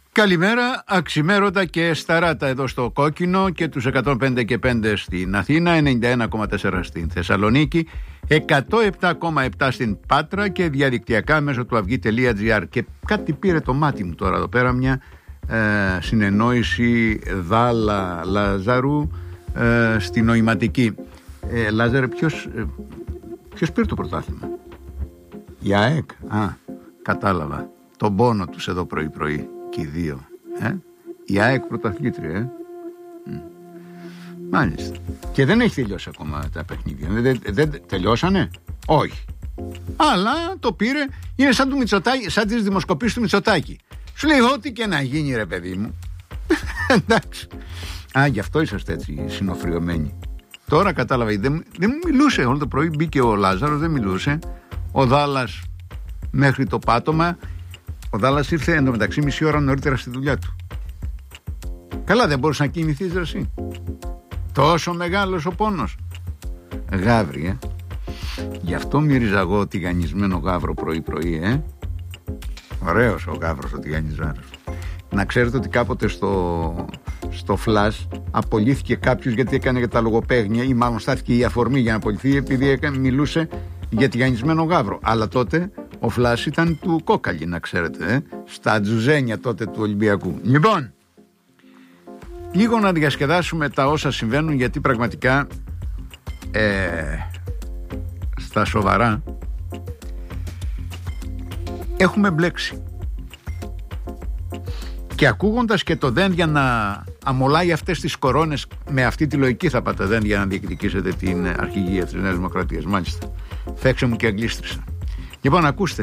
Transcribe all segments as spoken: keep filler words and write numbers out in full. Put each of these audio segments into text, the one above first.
Καλημέρα, αξιμέρωτα και σταράτα εδώ στο Κόκκινο και τους εκατόν πέντε και πέντε στην Αθήνα, ενενήντα ένα κόμμα τέσσερα στην Θεσσαλονίκη, εκατόν επτά κόμμα επτά στην Πάτρα και διαδικτυακά μέσω του αυγή τελεία τζι άρ. Και κάτι πήρε το μάτι μου τώρα εδώ πέρα, μια ε, συνεννόηση Δάλα Λάζαρου ε, στη νοηματική. Ε, Λάζαρε, ποιος, ε, ποιος πήρε το πρωτάθλημα? Η ΑΕΚ. Α, κατάλαβα. Τον πόνο τους εδώ πρωί-πρωί. Και οι δύο. Ε? Η ΑΕΚ πρωταθλήτρια. Ε? Μάλιστα. Και δεν έχει τελειώσει ακόμα τα παιχνίδια. Δεν, δεν, δεν τελειώσανε. Όχι. Αλλά το πήρε. Είναι σαν, του Μητσοτάκη, σαν τις δημοσκοπήσεις του Μητσοτάκη. Σου λέει ό,τι και να γίνει, ρε παιδί μου. Εντάξει. Α, γι' αυτό είσαστε έτσι συνοφριωμένοι. Τώρα κατάλαβα. Δεν, δεν μου μιλούσε όλο το πρωί. Μπήκε ο Λάζαρος, δεν μιλούσε. Ο Δάλλας μέχρι το πάτωμα. Ο Δάλλας ήρθε εντωμεταξύ μισή ώρα νωρίτερα στη δουλειά του. Καλά, δεν μπορούσε να κινηθείς ρε εσύ? Τόσο μεγάλος ο πόνος. Γάβρι, ε. Γι' αυτό μύριζα εγώ τηγανισμένο γάβρο πρωί-πρωί, ε. Ωραίος ο γάβρος ο τηγανισμένος. Να ξέρετε ότι κάποτε στο, στο Flash απολύθηκε κάποιος γιατί έκανε για τα λογοπαίγνια, ή μάλλον στάθηκε η αφορμή για να απολυθεί επειδή έκανε, μιλούσε για τηγανισμένο γάβρο. Αλλά τότε ο Φλάς ήταν του Κόκαλη, να ξέρετε, ε? Στα τζουζένια τότε του Ολυμπιακού. Λοιπόν, λίγο να διασκεδάσουμε τα όσα συμβαίνουν, γιατί πραγματικά ε, στα σοβαρά έχουμε μπλέξει. Και ακούγοντας και το δένδια να αμολάει αυτές τις κορώνες, με αυτή τη λογική θα πάτε δένδια να διεκδικήσετε την αρχηγία της Νέας Δημοκρατίας. Μάλιστα. Φέξε μου και αγγλίστρισα. Λοιπόν, ακούστε.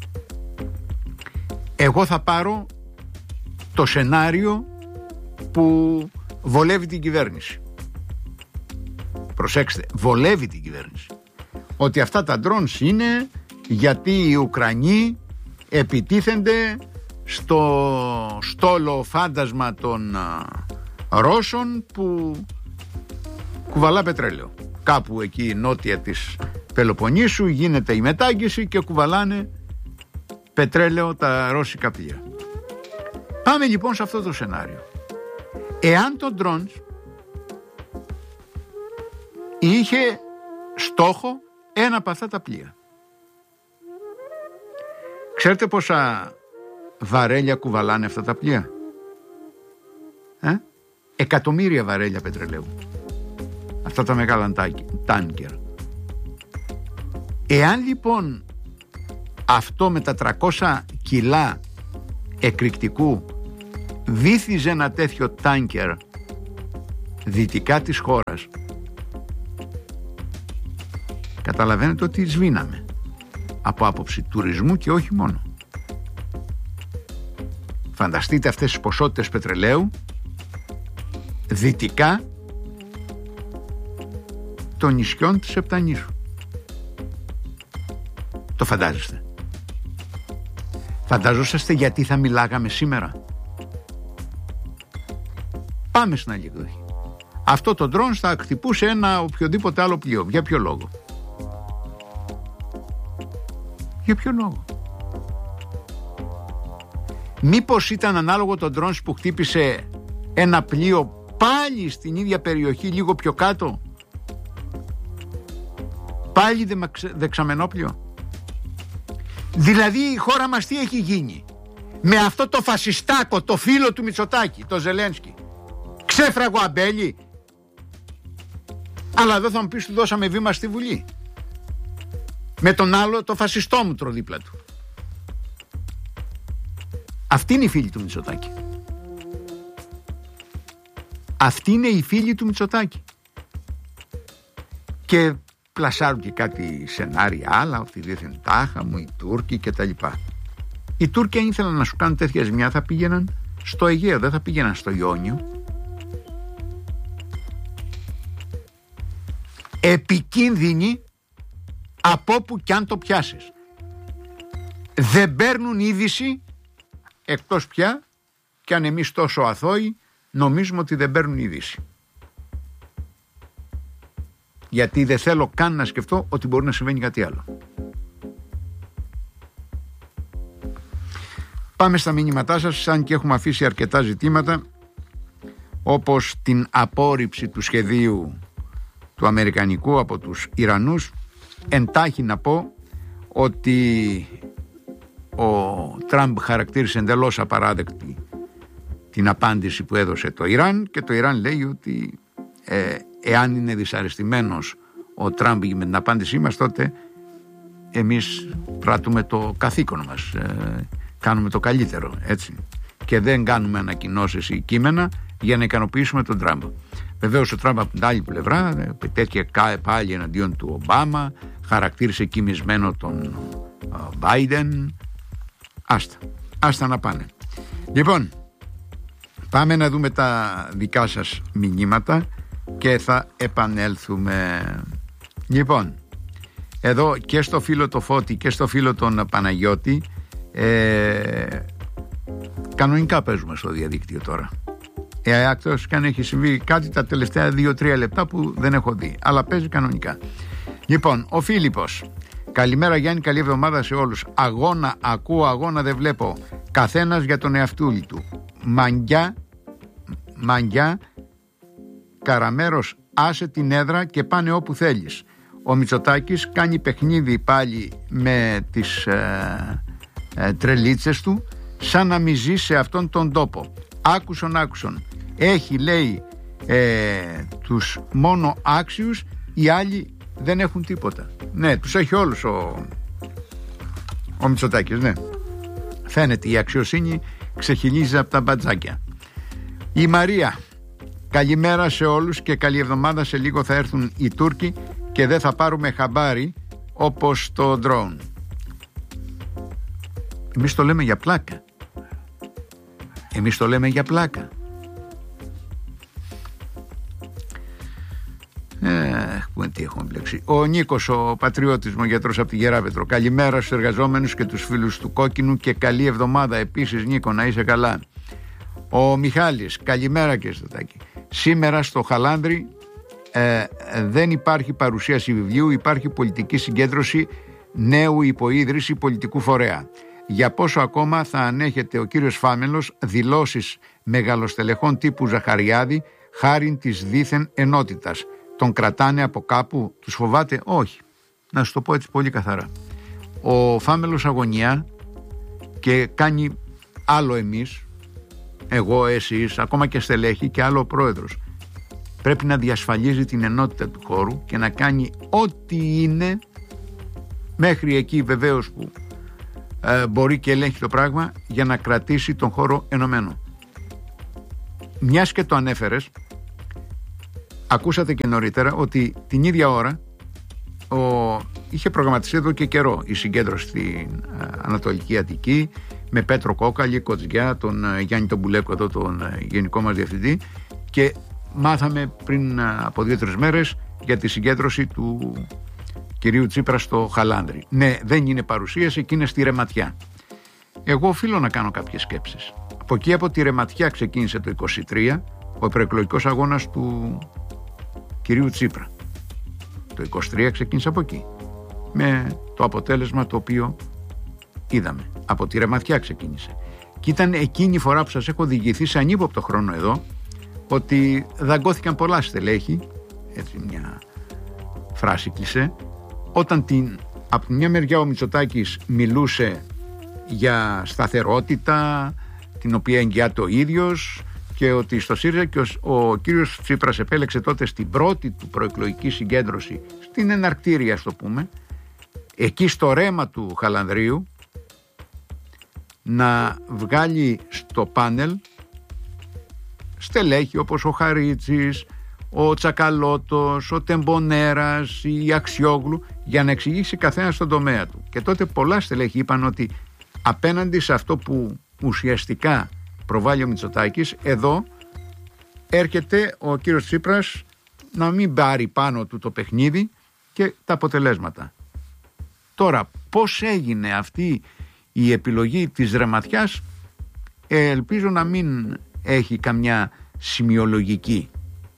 Εγώ θα πάρω το σενάριο που βολεύει την κυβέρνηση. Προσέξτε, βολεύει την κυβέρνηση. Ότι αυτά τα drones είναι γιατί οι Ουκρανοί επιτίθενται στο στόλο φάντασμα των Ρώσων που κουβαλά πετρέλαιο. Κάπου εκεί νότια της Πελοποννήσου γίνεται η μετάγγιση και κουβαλάνε πετρέλαιο τα ρώσικα πλοία. Πάμε λοιπόν σε αυτό το σενάριο. Εάν το drones είχε στόχο ένα από αυτά τα πλοία, ξέρετε πόσα βαρέλια κουβαλάνε αυτά τα πλοία? Ε? Εκατομμύρια βαρέλια πετρελαίου. Αυτά τα μεγάλα τάνκερ. Εάν λοιπόν αυτό με τα τριακόσια κιλά εκρηκτικού βύθιζε ένα τέτοιο τάνκερ δυτικά της χώρας, καταλαβαίνετε ότι σβήναμε από άποψη τουρισμού και όχι μόνο. Φανταστείτε αυτές τις ποσότητες πετρελαίου δυτικά των νησιών της Επτανήσου. Το φαντάζεστε? Φανταζόσαστε γιατί θα μιλάγαμε σήμερα? Πάμε στην άλλη εκδοχή. Αυτό το drone θα χτυπούσε ένα οποιοδήποτε άλλο πλοίο. Για ποιο λόγο? Για ποιο λόγο? Μήπως ήταν ανάλογο το drone που χτύπησε ένα πλοίο πάλι στην ίδια περιοχή, λίγο πιο κάτω? Πάλι δεξαμενόπλιο. Δηλαδή η χώρα μας τι έχει γίνει? Με αυτό το φασιστάκο, το φίλο του Μητσοτάκη, το Ζελένσκι, ξέφραγο αμπέλι. Αλλά εδώ θα μου πεις, του δώσαμε βήμα στη Βουλή. Με τον άλλο το φασιστόμουτρο δίπλα του. Αυτή είναι η φίλη του Μητσοτάκη. Αυτή είναι η φίλη του Μητσοτάκη. Και πλασάρουν και κάτι σενάρια άλλα, ότι δίθεν τάχα μου, οι Τούρκοι και τα λοιπά. Οι Τούρκοι αν ήθελαν να σου κάνουν τέτοια ζημιά θα πήγαιναν στο Αιγαίο, δεν θα πήγαιναν στο Ιόνιο. Επικίνδυνοι από όπου κι αν το πιάσεις. Δεν παίρνουν είδηση, εκτός πια κι αν εμείς τόσο αθώοι νομίζουμε ότι δεν παίρνουν είδηση. Γιατί δεν θέλω καν να σκεφτώ ότι μπορεί να συμβαίνει κάτι άλλο. Πάμε στα μηνύματά σας, αν και έχουμε αφήσει αρκετά ζητήματα, όπως την απόρριψη του σχεδίου του αμερικανικού από τους Ιρανούς. Εντάχει να πω ότι ο Τραμπ χαρακτήρισε εντελώς απαράδεκτη την απάντηση που έδωσε το Ιράν, και το Ιράν λέει ότι ε, εάν είναι δυσαρεστημένος ο Τραμπ με την απάντησή μας, τότε εμείς πράττουμε το καθήκον μας, ε, κάνουμε το καλύτερο, έτσι, και δεν κάνουμε ανακοινώσεις ή κείμενα για να ικανοποιήσουμε τον Τραμπ. Βεβαίως ο Τραμπ από την άλλη πλευρά πετέθηκε πάλι εναντίον του Ομπάμα, χαρακτήρισε κοιμισμένο τον Μπάιντεν. Άστα, άστα να πάνε. Λοιπόν, πάμε να δούμε τα δικά σας μηνύματα και θα επανέλθουμε. Λοιπόν, εδώ και στο φίλο το Φώτη και στο φίλο τον Παναγιώτη, ε, κανονικά παίζουμε στο διαδίκτυο τώρα. Ε, εκτός και αν έχει συμβεί κάτι τα τελευταία δύο τρία λεπτά που δεν έχω δει, αλλά παίζει κανονικά. Λοιπόν, ο Φίλιππος: καλημέρα Γιάννη, καλή εβδομάδα σε όλους. Αγώνα ακούω, αγώνα δεν βλέπω. Καθένας για τον εαυτούλη του. Μαγκιά, μαγκιά, Καραμέρος, άσε την έδρα και πάνε όπου θέλεις. Ο Μητσοτάκης κάνει παιχνίδι πάλι με τις ε, ε, τρελίτσες του, σαν να μη ζει σε αυτόν τον τόπο. Άκουσον, άκουσον. Έχει, λέει, ε, τους μόνο άξιους, οι άλλοι δεν έχουν τίποτα. Ναι, τους έχει όλους ο, ο Μητσοτάκης, ναι. Φαίνεται η αξιοσύνη ξεχυλίζει από τα μπατζάκια. Η Μαρία: καλημέρα σε όλους και καλή εβδομάδα. Σε λίγο θα έρθουν οι Τούρκοι και δεν θα πάρουμε χαμπάρι όπως το drone. Εμείς το λέμε για πλάκα. Εμείς το λέμε για πλάκα. Ε, τι έχουμε μπλέξει. Ο Νίκος, ο πατριώτης μου, γιατρός από τη Γεράπετρο: καλημέρα στους εργαζόμενους και τους φίλους του Κόκκινου και καλή εβδομάδα επίσης, Νίκο, να είσαι καλά. Ο Μιχάλης: καλημέρα και στο Τάκη. Σήμερα στο Χαλάνδρι ε, δεν υπάρχει παρουσίαση βιβλίου, υπάρχει πολιτική συγκέντρωση νέου υποίδρυση πολιτικού φορέα. Για πόσο ακόμα θα ανέχεται ο κύριος Φάμελος δηλώσεις μεγαλοστελεχών τύπου Ζαχαριάδη χάριν της δίθεν ενότητας? Τον κρατάνε από κάπου, τους φοβάται? Όχι. Να σου το πω έτσι πολύ καθαρά. Ο Φάμελος αγωνιά και κάνει άλλο εμείς, εγώ, εσείς, ακόμα και στελέχη, και άλλο ο πρόεδρος. Πρέπει να διασφαλίζει την ενότητα του χώρου και να κάνει ό,τι είναι, μέχρι εκεί βεβαίως που ε, μπορεί και ελέγχει το πράγμα, για να κρατήσει τον χώρο ενωμένο. Μιας και το ανέφερες, ακούσατε και νωρίτερα ότι την ίδια ώρα ο, είχε προγραμματιστεί εδώ και καιρό η συγκέντρωση στην ε, Ανατολική Αττική, με Πέτρο Κόκαλη, Κοτζιά, τον ε, Γιάννη τον Μπουλέκο εδώ, τον ε, γενικό μας διευθυντή, και μάθαμε πριν ε, από δύο-τρεις μέρες για τη συγκέντρωση του κυρίου Τσίπρα στο Χαλάνδρι. Ναι, δεν είναι παρουσίαση, εκεί είναι στη Ρεματιά. Εγώ οφείλω να κάνω κάποιες σκέψεις. Από εκεί, από τη Ρεματιά, ξεκίνησε το είκοσι τρία ο προεκλογικός αγώνας του κυρίου Τσίπρα. Το είκοσι τρία ξεκίνησε από εκεί, με το αποτέλεσμα το οποίο είδαμε. Από τη Ρεματιά ξεκίνησε. Και ήταν εκείνη η φορά που σας έχω διηγηθεί σε ανύποπτο χρόνο εδώ ότι δαγκώθηκαν πολλά στελέχη, έτσι μια φράση κλισέ, όταν την, από τη μια μεριά ο Μητσοτάκης μιλούσε για σταθερότητα, την οποία εγγυάται ο ίδιος, και ότι στο ΣΥΡΙΖΑ, και ο, ο κύριος Τσίπρας επέλεξε τότε στην πρώτη του προεκλογική συγκέντρωση, στην εναρκτήρια, ας το πούμε, εκεί στο ρέμα του Χαλανδρίου, να βγάλει στο πάνελ στελέχη όπως ο Χαρίτσης, ο Τσακαλώτος, ο Τεμπονέρας, η Αξιόγλου, για να εξηγήσει καθένα στον τομέα του. Και τότε πολλά στελέχη είπαν ότι απέναντι σε αυτό που ουσιαστικά προβάλλει ο Μητσοτάκης, εδώ έρχεται ο κύριος Τσίπρας να μην πάρει πάνω του το παιχνίδι και τα αποτελέσματα. Τώρα, πώς έγινε αυτή η επιλογή της Ρεματιάς, ε, ελπίζω να μην έχει καμιά σημειολογική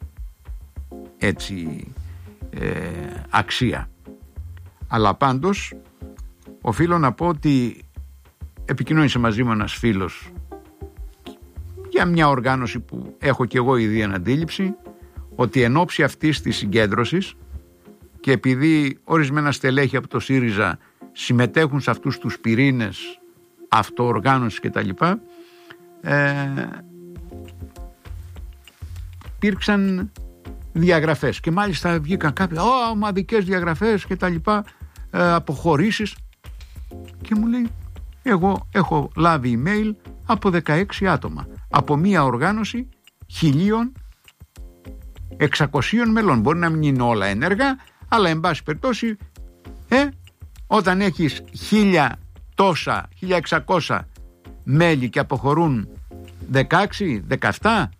έτσι ε, αξία. Αλλά πάντως οφείλω να πω ότι επικοινώνησε μαζί μου ένας φίλος για μια οργάνωση που έχω και εγώ ήδη αντίληψη, ότι εν ώψη αυτής της συγκέντρωσης και επειδή ορισμένα στελέχη από το ΣΥΡΙΖΑ συμμετέχουν σε αυτούς τους πυρήνες αυτοοργάνωσης κτλ, ε, υπήρξαν διαγραφές και μάλιστα βγήκαν κάποια oh, ομαδικές διαγραφές και τα λοιπά, ε, αποχωρήσεις, και μου λέει εγώ έχω λάβει email από δεκαέξι άτομα από μια οργάνωση χίλιων εξακοσίων μελών. Μπορεί να μην είναι όλα ενεργά, αλλά εν πάση περιπτώσει ε, όταν έχεις χίλια τόσα, χίλια εξακόσια μέλη και αποχωρούν δεκαέξι, δεκαεπτά,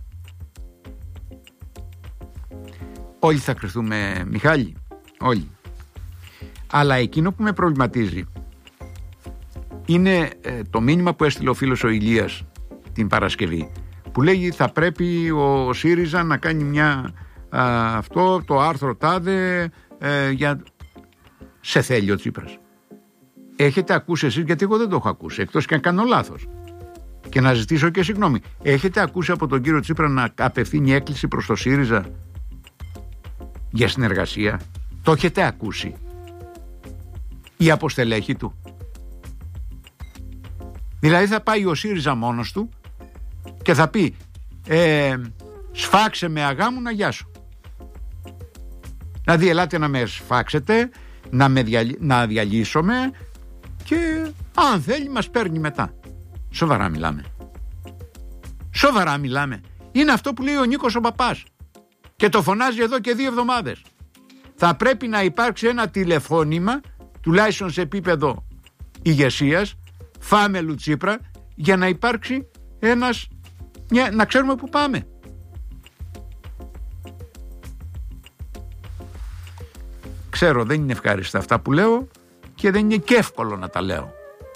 όλοι θα κρυθούμε, Μιχάλη, όλοι. Αλλά εκείνο που με προβληματίζει είναι ε, το μήνυμα που έστειλε ο φίλος ο Ηλίας την Παρασκευή, που λέγει θα πρέπει ο ΣΥΡΙΖΑ να κάνει μια α, αυτό το άρθρο τάδε ε, για... σε θέλει ο Τσίπρας. Έχετε ακούσει εσείς, γιατί εγώ δεν το έχω ακούσει, εκτός και αν κάνω λάθος και να ζητήσω και συγγνώμη, έχετε ακούσει από τον κύριο Τσίπρα να απευθύνει έκκληση προς το ΣΥΡΙΖΑ για συνεργασία? Το έχετε ακούσει? Η αποστελέχη του? Δηλαδή θα πάει ο ΣΥΡΙΖΑ μόνος του και θα πει ε, σφάξε με αγάμουνα, γεια σου. Δηλαδή ελάτε να με σφάξετε, να, με διαλύ, να διαλύσουμε και αν θέλει μας παίρνει μετά. Σοβαρά μιλάμε? Σοβαρά μιλάμε? Είναι αυτό που λέει ο Νίκος ο Παπάς και το φωνάζει εδώ και δύο εβδομάδες. Θα πρέπει να υπάρξει ένα τηλεφώνημα, τουλάχιστον σε επίπεδο ηγεσίας, φάμελου Τσίπρα, για να υπάρξει ένας, μια, να ξέρουμε που πάμε. Ξέρω δεν είναι ευχάριστα αυτά που λέω και δεν είναι και εύκολο να τα λέω,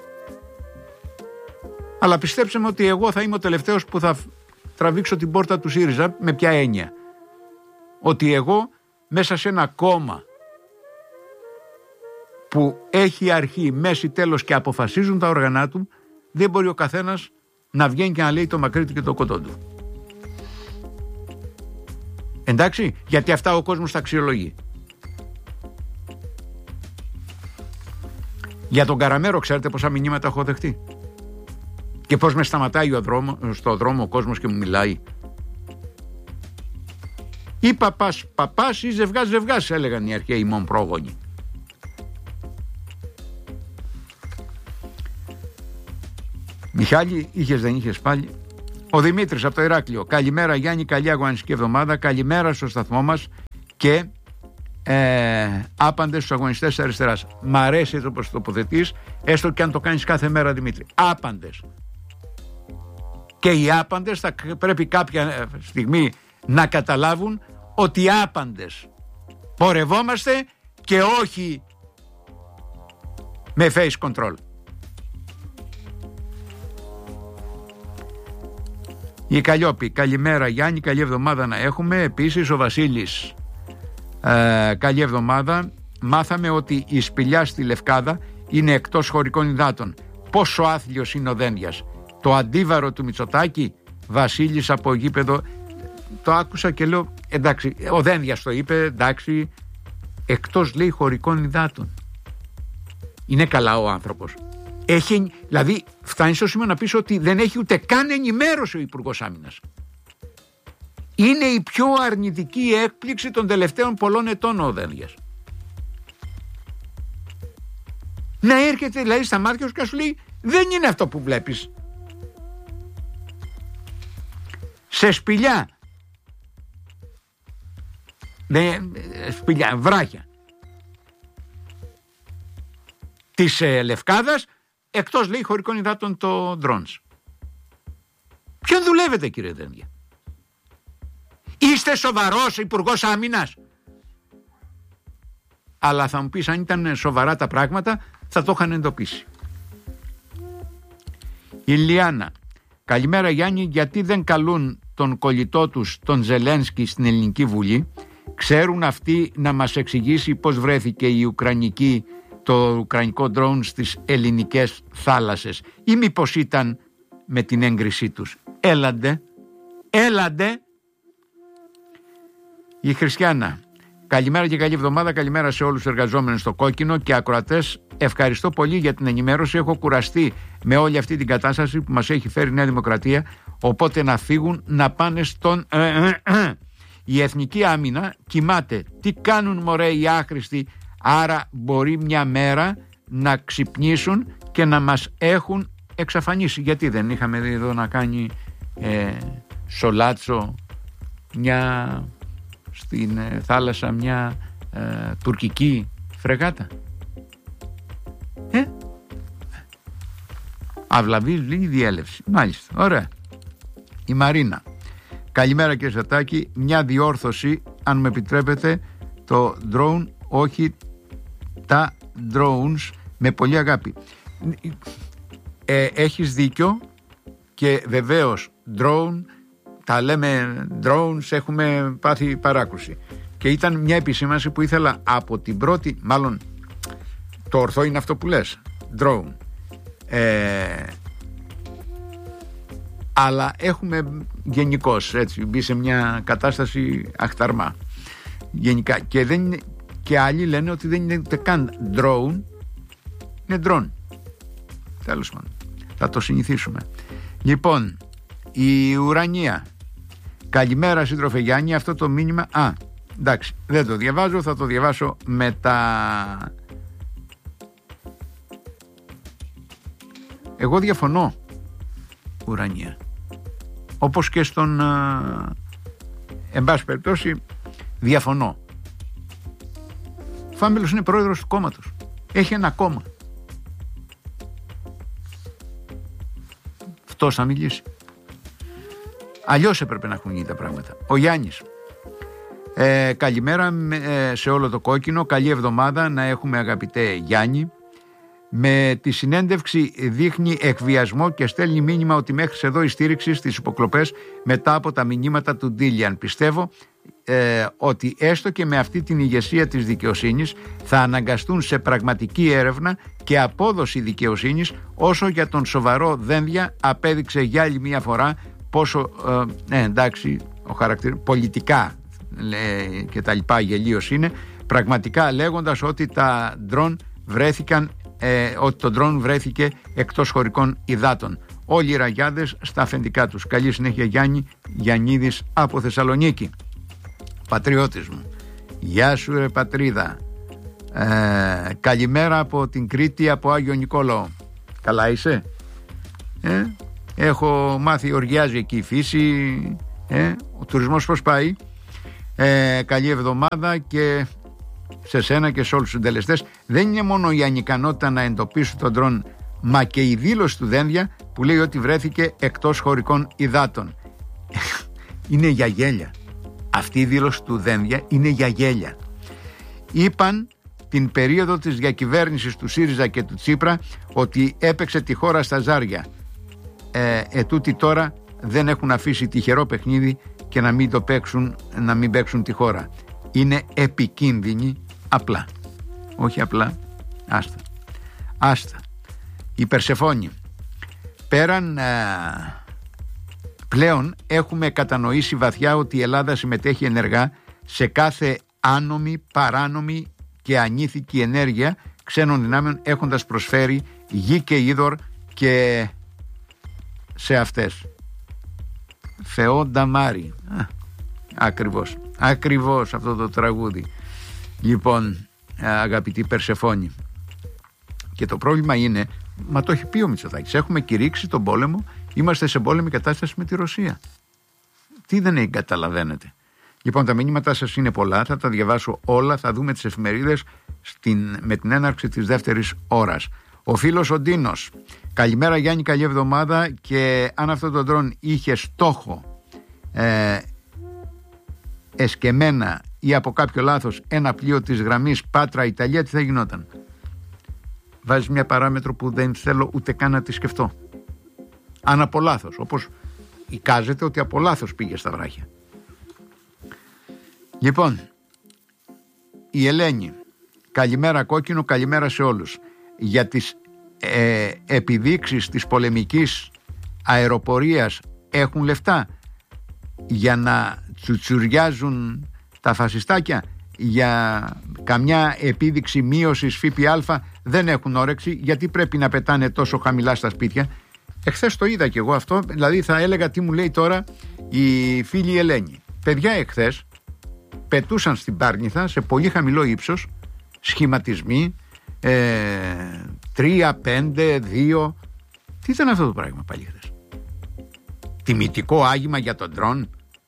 αλλά πιστέψτε με ότι εγώ θα είμαι ο τελευταίος που θα τραβήξω την πόρτα του ΣΥΡΙΖΑ. Με ποια έννοια? Ότι εγώ μέσα σε ένα κόμμα που έχει αρχή, μέση, τέλος και αποφασίζουν τα όργανα του, δεν μπορεί ο καθένας να βγαίνει και να λέει το μακρύ του και το κοντό του. Εντάξει, γιατί αυτά ο κόσμος τα αξιολογεί. Για τον Καραμέρο ξέρετε πόσα μηνύματα έχω δεχτεί και πώς με σταματάει ο δρόμο, στο δρόμο ο κόσμος και μου μιλάει. Ή παπάς παπάς ή ζευγάς ζευγάς, έλεγαν οι αρχαίοι μόν πρόγονοι. Μιχάλη, είχες δεν είχες πάλι? Ο Δημήτρης από το Ηράκλειο. Καλημέρα Γιάννη, καλή αγωνιστική εβδομάδα. Καλημέρα στο σταθμό μας και ε, άπαντες στους αγωνιστές της αριστεράς. Μ' αρέσει το πως τοποθετείς, έστω και αν το κάνεις κάθε μέρα, Δημήτρη. Άπαντες. Και οι άπαντες θα πρέπει κάποια στιγμή να καταλάβουν ότι άπαντες πορευόμαστε και όχι με face control. Η Καλλιόπη, καλημέρα Γιάννη, καλή εβδομάδα να έχουμε. Επίσης ο Βασίλης, ε, καλή εβδομάδα. Μάθαμε ότι η σπηλιά στη Λευκάδα είναι εκτός χωρικών υδάτων. Πόσο άθλιος είναι ο Δένδιας. Το αντίβαρο του Μητσοτάκη. Βασίλης από γήπεδο. Το άκουσα και λέω εντάξει, ο Δένδιας το είπε, εντάξει, εκτός λέει χωρικών υδάτων. Είναι καλά ο άνθρωπος. Έχει, δηλαδή φτάνει στο σημείο να πεις ότι δεν έχει ούτε καν ενημέρωση ο Υπουργός Άμυνας. Είναι η πιο αρνητική έκπληξη των τελευταίων πολλών ετών ο Δένδιας. Να έρχεται δηλαδή στα μάτια σου και σου λέει δεν είναι αυτό που βλέπεις. Σε σπηλιά, με σπηλιά, βράχια της ε, Λευκάδας, εκτός λέει χωρικών υδάτων το drones. Ποιον δουλεύετε κύριε Δένδια? Είστε σοβαρός Υπουργός Άμυνας? Αλλά θα μου πεις, αν ήταν σοβαρά τα πράγματα θα το είχαν εντοπίσει. Η Λιάννα, καλημέρα Γιάννη, γιατί δεν καλούν τον κολλητό τους τον Ζελένσκι στην Ελληνική Βουλή? Ξέρουν αυτοί να μας εξηγήσει πώς βρέθηκε η Ουκρανική το ουκρανικό ντρόουν στις ελληνικές θάλασσες, ή μήπως ήταν με την έγκρισή τους? Έλαντε, έλαντε. Η Χριστιανά: καλημέρα και καλή εβδομάδα. Καλημέρα σε όλους τους εργαζόμενους στο Κόκκινο και ακροατές. Ευχαριστώ πολύ για την ενημέρωση. Έχω κουραστεί με όλη αυτή την κατάσταση που μας έχει φέρει η Νέα Δημοκρατία. Οπότε να φύγουν, να πάνε στον... Η εθνική άμυνα κοιμάται. Τι κάνουν μωρέ οι άχρηστοι? Άρα μπορεί μια μέρα να ξυπνήσουν και να μας έχουν εξαφανίσει. Γιατί δεν είχαμε δει εδώ να κάνει ε, Σολάτσο μια... στην ε, θάλασσα μια ε, τουρκική φρεγάτα? Ε? Αυλαβής λίγη διέλευση. Μάλιστα, ωραία. Η Μαρίνα: καλημέρα κύριε Σατάκη, μια διόρθωση αν με επιτρέπετε, το drone, όχι τα drones, με πολύ αγάπη. Ε, έχεις δίκιο και βεβαίως drone, τα λέμε drones, έχουμε πάθει παράκρουση. Και ήταν μια επισήμανση που ήθελα από την πρώτη, μάλλον το ορθό είναι αυτό που λες, drone. Ε, αλλά έχουμε γενικώς έτσι μπει σε μια κατάσταση αχταρμά. Γενικά. Και, δεν είναι, και άλλοι λένε ότι δεν είναι ούτε καν drone, είναι drone. Τέλος πάντων. Θα το συνηθίσουμε. Λοιπόν, η Ουρανία: καλημέρα σύντροφε Γιάννη, αυτό το μήνυμα, α, εντάξει, δεν το διαβάζω, θα το διαβάσω μετά. Εγώ διαφωνώ, Ουρανία, όπως και στον α, εν πάση περιπτώσει διαφωνώ. Ο Φάμελος είναι πρόεδρος του κόμματος, έχει ένα κόμμα. Αυτός θα μιλήσει. Αλλιώς έπρεπε να έχουν γίνει τα πράγματα. Ο Γιάννης: ε, καλημέρα ε, σε όλο το Κόκκινο, καλή εβδομάδα να έχουμε αγαπητέ Γιάννη. Με τη συνέντευξη δείχνει εκβιασμό και στέλνει μήνυμα ότι μέχρι εδώ η στήριξη στις υποκλοπές μετά από τα μηνύματα του Ντίλιαν. Πιστεύω ε, ότι έστω και με αυτή την ηγεσία της δικαιοσύνης θα αναγκαστούν σε πραγματική έρευνα και απόδοση δικαιοσύνης, όσο για τον σοβαρό Δένδια απέδειξε για άλλη μια φορά πόσο ε, ε, εντάξει ο χαρακτηρ, πολιτικά λέει, και τα λοιπά γελίος είναι, πραγματικά λέγοντας ότι τα ντρόν βρέθηκαν Ε, ότι το ντρόν βρέθηκε εκτός χωρικών υδάτων. Όλοι οι ραγιάδες στα αφεντικά τους. Καλή συνέχεια Γιάννη. Γιαννίδης από Θεσσαλονίκη. Πατριώτης μου, γεια σου ρε πατρίδα. ε, Καλημέρα από την Κρήτη, από Άγιο Νικόλαο. Καλά είσαι? ε, Έχω μάθει, οργιάζει εκεί η φύση. ε, Ο τουρισμός πώς πάει? ε, Καλή εβδομάδα και σε σένα και σε όλους τους συντελεστές. Δεν είναι μόνο η ανικανότητα να εντοπίσουν τον ντρόν, μα και η δήλωση του Δένδια που λέει ότι βρέθηκε εκτός χωρικών υδάτων. Είναι για γέλια. Αυτή η δήλωση του Δένδια είναι για γέλια. Είπαν την περίοδο της διακυβέρνησης του ΣΥΡΙΖΑ και του Τσίπρα ότι έπαιξε τη χώρα στα ζάρια. Ε, ετούτοι τώρα δεν έχουν αφήσει τυχερό παιχνίδι και να μην το παίξουν, να μην παίξουν τη χώρα. Είναι επικίνδυνοι απλά. Όχι απλά, άστα. Άστα. Η Περσεφόνη: πέραν α, πλέον έχουμε κατανοήσει βαθιά ότι η Ελλάδα συμμετέχει ενεργά σε κάθε άνομη, παράνομη και ανήθικη ενέργεια ξένων δυνάμεων, έχοντας προσφέρει γη και είδωρ και σε αυτές. Θεόντα Μάρη. Ακριβώς. Ακριβώς αυτό το τραγούδι. Λοιπόν, αγαπητή Περσεφόνη, και το πρόβλημα είναι, μα το έχει πει ο Μητσοτάκης, έχουμε κηρύξει τον πόλεμο, είμαστε σε πόλεμη κατάσταση με τη Ρωσία. Τι δεν καταλαβαίνετε? Λοιπόν, τα μηνύματά σας είναι πολλά, θα τα διαβάσω όλα, θα δούμε τις εφημερίδες στην, με την έναρξη της δεύτερης ώρας. Ο φίλος ο Ντίνος: καλημέρα Γιάννη, καλή εβδομάδα, και αν αυτό το ντρόν είχε στόχο ε, εσκεμμένα ή από κάποιο λάθος ένα πλοίο της γραμμής Πάτρα Ιταλία, τι θα γινόταν? Βάζεις μια παράμετρο που δεν θέλω ούτε καν να τη σκεφτώ. Αν από λάθος, όπως εικάζεται ότι από λάθος πήγε στα βράχια. Λοιπόν, η Ελένη: Καλημέρα κόκκινο, καλημέρα σε όλους. Για τις ε, επιδείξεις της πολεμικής αεροπορίας έχουν λεφτά για να τσουτσουριάζουν τα φασιστάκια, για καμιά επίδειξη μείωσης ΦΠΑ δεν έχουν όρεξη, γιατί πρέπει να πετάνε τόσο χαμηλά στα σπίτια. Εχθές το είδα κι εγώ αυτό, δηλαδή θα έλεγα τι μου λέει τώρα η φίλη Ελένη. Παιδιά, εχθές πετούσαν στην Πάρνηθα σε πολύ χαμηλό ύψος σχηματισμοί ε, τρία, πέντε, δύο. Τι ήταν αυτό το πράγμα πάλι χθες? Τιμητικό άγημα για τον ντρόν.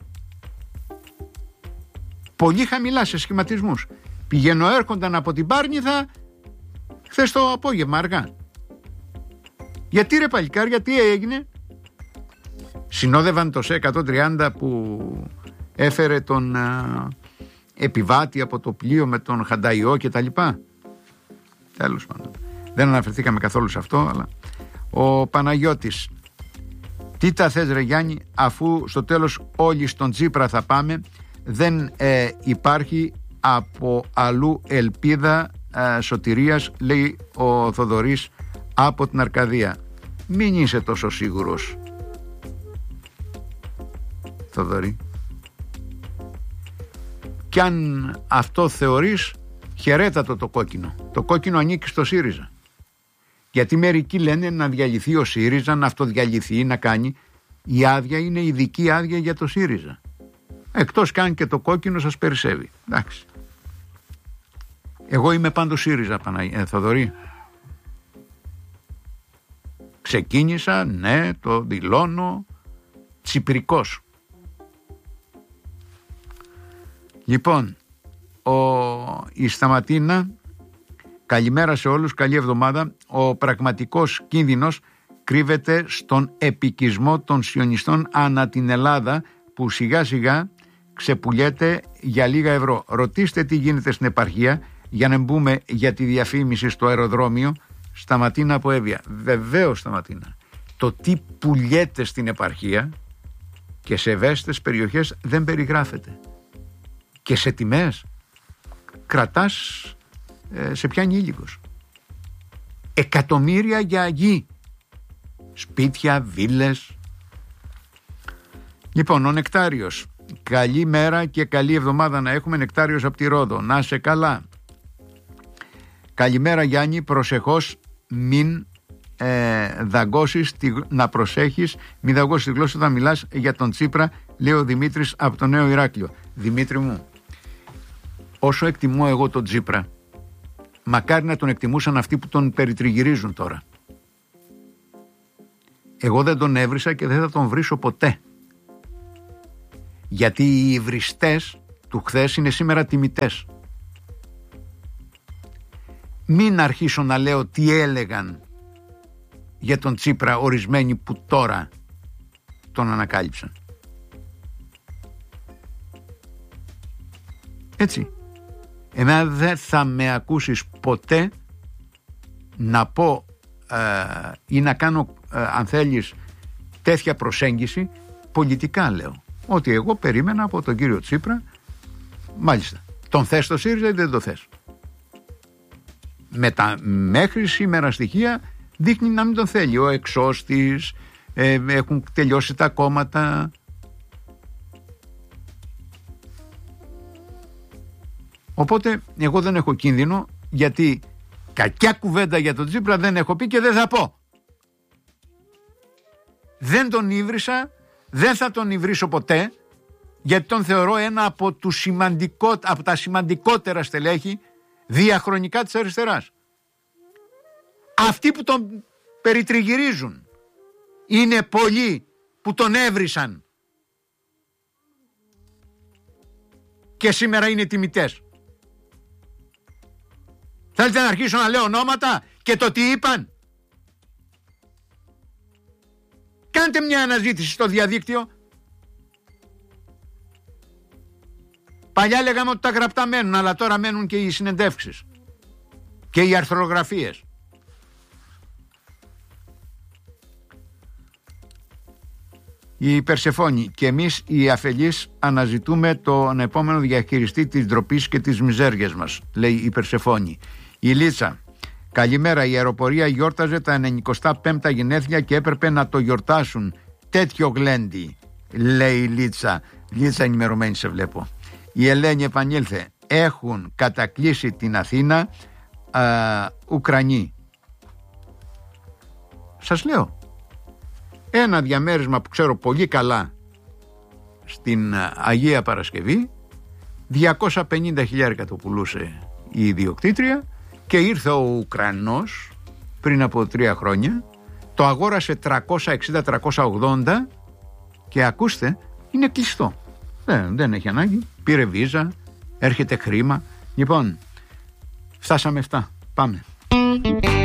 Πολύ χαμηλά σε σχηματισμούς. Πηγαίνω έρχονταν από την Πάρνηθα χθες το απόγευμα αργά. Γιατί ρε παλικάρια, τι έγινε? Συνόδευαν το ΣΕ εκατόν τριάντα που έφερε τον α, επιβάτη από το πλοίο με τον Χανταϊό και τα λοιπά. Τέλος πάντων, δεν αναφερθήκαμε καθόλου σε αυτό. Αλλά ο Παναγιώτης, τι τα θες ρε Γιάννη, αφού στο τέλος όλοι στον Τσίπρα θα πάμε, δεν ε, υπάρχει από αλλού ελπίδα ε, σωτηρίας, λέει ο Θοδωρής από την Αρκαδία. Μην είσαι τόσο σίγουρος, Θοδωρή. Κι αν αυτό θεωρείς, χαιρέτατο το κόκκινο. Το κόκκινο ανήκει στο ΣΥΡΙΖΑ. Γιατί μερικοί λένε να διαλυθεί ο ΣΥΡΙΖΑ, να αυτοδιαλυθεί, να κάνει. Η άδεια είναι ειδική άδεια για το ΣΥΡΙΖΑ. Εκτός κι αν και το κόκκινο σας περισσεύει. Εντάξει. Εγώ είμαι πάντως ΣΥΡΙΖΑ, Παναγία, ε, Θοδωρή. Ξεκίνησα, ναι, το δηλώνω, τσιπρικός. Λοιπόν, ο, η Σταματίνα, καλημέρα σε όλους, καλή εβδομάδα. Ο πραγματικός κίνδυνος κρύβεται στον επικισμό των σιωνιστών ανά την Ελλάδα, που σιγά σιγά ξεπουλιέται για λίγα ευρώ. Ρωτήστε τι γίνεται στην επαρχία, για να μπούμε για τη διαφήμιση στο αεροδρόμιο. Σταματίνα από Εύβοια. Βεβαίως, Σταματίνα. Το τι πουλιέται στην επαρχία και σε ευαίσθητες περιοχές δεν περιγράφεται. Και σε τιμές κρατάς ε, σε πιάνει ήλικος. Εκατομμύρια για γη. Σπίτια, βίλες. Λοιπόν, ο Νεκτάριος. Καλή μέρα και καλή εβδομάδα να έχουμε. Νεκτάριος από τη Ρόδο. Να σε καλά. Καλημέρα Γιάννη, προσεχώς μην ε, δαγκώσεις, τη, να προσέχεις, μην δαγκώσεις τη γλώσσα όταν μιλάς για τον Τσίπρα, λέει ο Δημήτρης από το Νέο Ηράκλειο. Δημήτρη μου, όσο εκτιμώ εγώ τον Τσίπρα, μακάρι να τον εκτιμούσαν αυτοί που τον περιτριγυρίζουν τώρα. Εγώ δεν τον έβρισα και δεν θα τον βρίσω ποτέ. Γιατί οι υβριστές του χθες είναι σήμερα τιμητές. Μην αρχίσω να λέω τι έλεγαν για τον Τσίπρα ορισμένοι που τώρα τον ανακάλυψαν. Έτσι. Εμένα δεν θα με ακούσεις ποτέ να πω ε, ή να κάνω ε, αν θέλεις τέτοια προσέγγιση πολιτικά, λέω. Ότι εγώ περίμενα από τον κύριο Τσίπρα, μάλιστα, τον θες το ΣΥΡΙΖΑ ή δεν το θες? Με τα μέχρι σήμερα στοιχεία δείχνει να μην τον θέλει. Ο εξώστης, ε, έχουν τελειώσει τα κόμματα. Οπότε εγώ δεν έχω κίνδυνο, γιατί κακιά κουβέντα για τον Τσίπρα δεν έχω πει και δεν θα πω. Δεν τον ύβρισα, δεν θα τον υβρίσω ποτέ, γιατί τον θεωρώ ένα από, τους σημαντικό, από τα σημαντικότερα στελέχη διαχρονικά της αριστεράς. Αυτοί που τον περιτριγυρίζουν είναι πολλοί που τον έβρισαν και σήμερα είναι τιμητές. Θέλετε να αρχίσω να λέω ονόματα και το τι είπαν? Κάντε μια αναζήτηση στο διαδίκτυο. Παλιά λέγαμε ότι τα γραπτά μένουν, αλλά τώρα μένουν και οι συνεντεύξεις και οι αρθρογραφίες. Η Περσεφόνη: και εμείς οι αφελείς αναζητούμε τον επόμενο διαχειριστή της ντροπής και της μιζέριας μας, λέει η Περσεφόνη. Η Λίτσα: καλημέρα, η αεροπορία γιόρταζε τα ενενηκοστά πέμπτα γενέθλια και έπρεπε να το γιορτάσουν. Τέτοιο γλέντι, λέει η Λίτσα. Λίτσα, ενημερωμένη σε βλέπω. Η Ελένη επανήλθε: έχουν κατακλείσει την Αθήνα α, Ουκρανοί. Σας λέω, ένα διαμέρισμα που ξέρω πολύ καλά στην Αγία Παρασκευή, διακόσια πενήντα χιλιάρικα το πουλούσε η ιδιοκτήτρια και ήρθε ο Ουκρανός πριν από τρία χρόνια, το αγόρασε τριακόσια εξήντα με τριακόσια ογδόντα και ακούστε, είναι κλειστό. Δεν, δεν έχει ανάγκη, πήρε βίζα, έρχεται χρήμα. Λοιπόν, φτάσαμε αυτά, πάμε.